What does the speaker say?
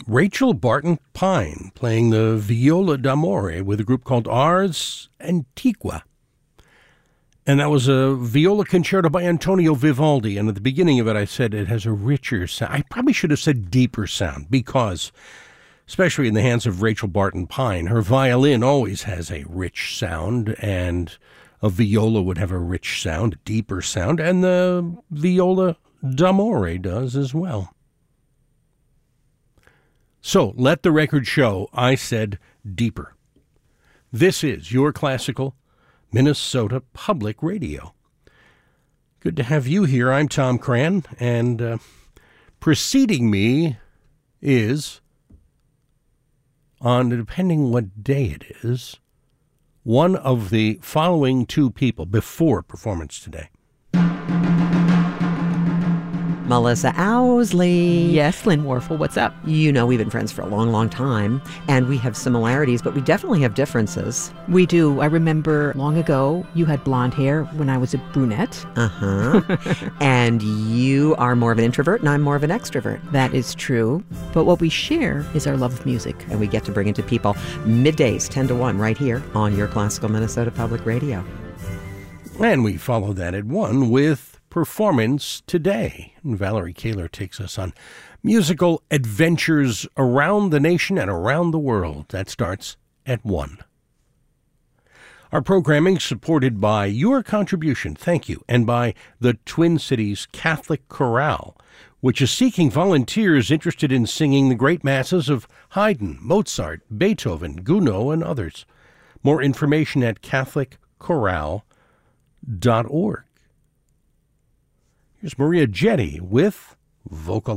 Rachel Barton Pine playing the viola d'amore with a group called Ars Antiqua. And that was a viola concerto by Antonio Vivaldi. And at the beginning of it, I said it has a richer sound. I probably should have said deeper sound because, especially in the hands of Rachel Barton Pine, her violin always has a rich sound, and a viola would have a rich sound, a deeper sound, and the viola d'amore does as well. So let the record show I said deeper. This is your classical Minnesota Public Radio. Good to have you here. I'm Tom Cran, and preceding me is, on depending what day it is, one of the following two people before performance today. Melissa Owsley. Yes, Lynn Warfel, what's up? You know, we've been friends for a long, long time, and we have similarities, but we definitely have differences. We do. I remember long ago, you had blonde hair when I was a brunette. And you are more of an introvert, and I'm more of an extrovert. That is true. But what we share is our love of music. And we get to bring it to people middays, 10 to 1, right here on your classical Minnesota Public Radio. And we follow that at 1 with Performance Today. And Valerie Kaler takes us on musical adventures around the nation and around the world. That starts at 1. Our programming supported by your contribution, thank you, and by the Twin Cities Catholic Chorale, which is seeking volunteers interested in singing the great masses of Haydn, Mozart, Beethoven, Gounod, and others. More information at catholicchorale.org. Here's Maria Jetty with Vocal